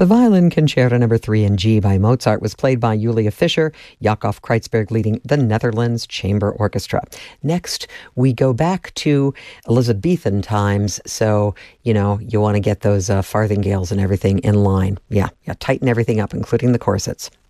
The Violin Concerto No. 3 in G by Mozart was played by Julia Fischer, Jakob Kreutzberg leading the Netherlands Chamber Orchestra. Next, we go back to Elizabethan times, so, you want to get those farthingales and everything in line. Yeah, tighten everything up, including the corsets.